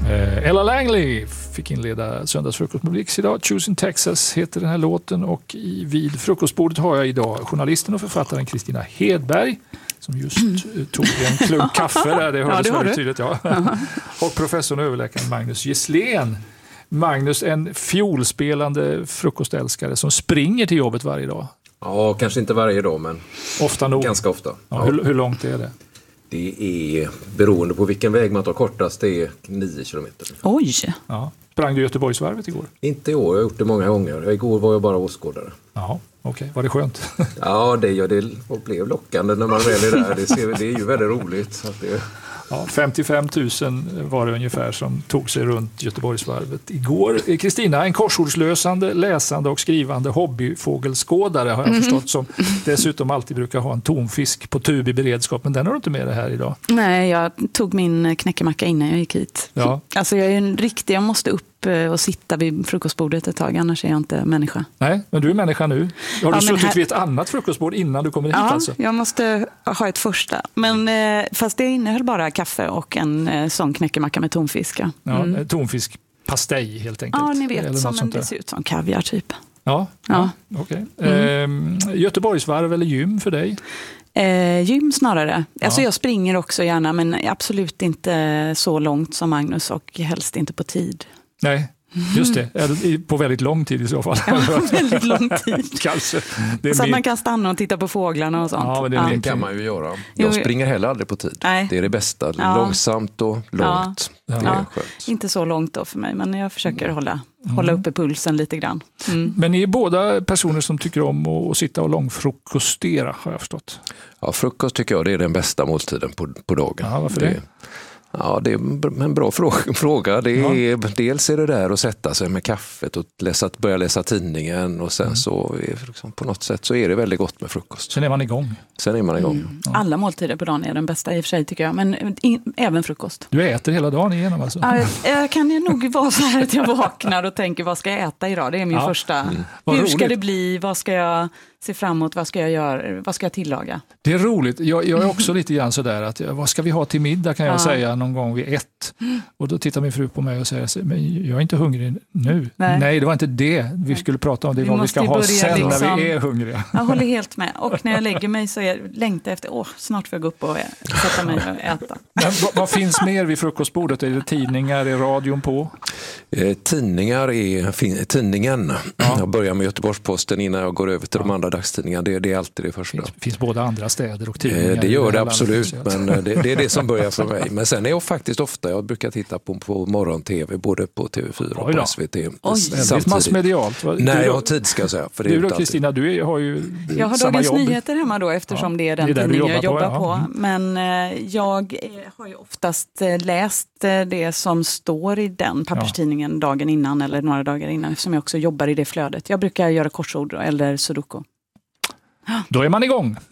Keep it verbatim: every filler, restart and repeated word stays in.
Eh, Ella Langley fick inleda söndagsfrukost med Blix idag. Choosing Texas heter den här låten och i, vid frukostbordet har jag idag journalisten och författaren Kristina Hedberg som just mm. tog en klunk kaffe där, det hördes ja, väldigt tydligt. Ja. Uh-huh. Och professorn och överläkaren Magnus Gisslén. Magnus, en fiolspelande frukostälskare som springer till jobbet varje dag. Ja, kanske inte varje dag, men ofta nog. Ganska ofta. Ja, ja. Hur, hur långt är det? Det är beroende på vilken väg man tar kortast, det är nio kilometer. Oj! Ja. Sprang du Göteborgsvarvet igår? Inte i år, jag har gjort det många gånger. Igår var jag bara åskådare. Ja, okej. Okay. Var det skönt? Ja, det, ja, det blev lockande när man väl är där. Det, ser, det är ju väldigt roligt. Så att det... Ja, femtiofem tusen var det ungefär som tog sig runt Göteborgsvarvet igår. Kristina, en korsordslösande, läsande och skrivande hobbyfågelskådare har jag mm. förstått, som dessutom alltid brukar ha en tonfisk på tub i beredskap, men den har du inte med det här idag. Nej, jag tog min knäckemacka innan jag gick hit. Ja. Alltså jag är en riktig, jag måste upp och sitta vid frukostbordet ett tag, annars är jag inte människa. Nej, men du är människa nu. Har du ja, suttit här... vid ett annat frukostbord innan du kommer hit? Ja, alltså? Jag måste ha ett första. Men eh, fast det innehöll bara kaffe och en eh, sån knäckemacka med tonfisk. Mm. Ja, tonfiskpastej helt enkelt. Ja, ni vet, som en, det ser ut som kaviar typ. Ja, ja. ja okej. Okay. Mm. Eh, Göteborgsvarv eller gym för dig? Eh, gym snarare. Ja. Alltså jag springer också gärna, men absolut inte så långt som Magnus och helst inte på tid. Nej. Just det, på väldigt lång tid i så fall. Ja, väldigt lång tid. Kanske. Det är så att man kan stanna och titta på fåglarna och sånt. Ja, men det, ja. det kan man ju göra. Jag springer heller aldrig på tid. Nej. Det är det bästa. Ja. Långsamt och långt. Ja. Det ja. Inte så långt då för mig, men jag försöker mm. hålla, hålla uppe pulsen lite grann. Mm. Men ni är båda personer som tycker om att sitta och långfrukostera, har jag förstått. Ja, frukost tycker jag det är den bästa måltiden på, på dagen. Ja, varför det? det? Ja, det är en bra fråga. Det är, ja. Dels är det där att sätta sig med kaffet och läsa, börja läsa tidningen och sen mm. så är liksom, på något sätt så är det väldigt gott med frukost. Sen är man igång. Sen är man igång. Mm. Ja. Alla måltider på dagen är den bästa i och för sig tycker jag, men in, även frukost. Du äter hela dagen igenom alltså? Ja, jag kan ju nog vara så här att jag vaknar och tänker vad ska jag äta idag? Det är min ja. första. Mm. Hur roligt. Ska det bli? Vad ska jag se fram emot? Vad ska jag göra? Vad ska jag tillaga? Det är roligt. Jag, jag är också lite grann sådär att vad ska vi ha till middag kan jag ja. säga någon gång vid ett. Och då tittar min fru på mig och säger men jag är inte hungrig nu. Nej, Nej det var inte det vi skulle prata om. Det är vad vi ska ha sen liksom, när vi är hungriga. Jag håller helt med. Och när jag lägger mig så är längtar jag efter, åh, snart får jag gå upp och sätta mig och äta. Men, vad, vad finns mer vid frukostbordet? Är det tidningar? Är radion på? Eh, tidningar är fin, tidningen. Ja. Jag börjar med Göteborgs-Posten innan jag går över till ja. de andra dagstidningarna. Det, det är alltid det första. Det finns, finns både andra städer och tidningar. Eh, det gör det absolut, men det, det är det som börjar för mig. Men sen är jag faktiskt ofta, jag brukar titta på, på morgon-tv, både på T V fyra och på S V T. Samtidigt. Massmedialt. Nej, jag har tid ska jag säga. För det du då Kristina, du har ju du, Jag har samma Dagens jobb. Nyheter hemma då eftersom ja. det är den det är tidningen jag jobbar på. på. Ja. Men eh, jag har ju oftast eh, läst eh, det som står i den papperstidningen ja. dagen innan eller några dagar innan eftersom jag också jobbar i det flödet. Jag brukar göra korsord eller sudoku. Då är man igång.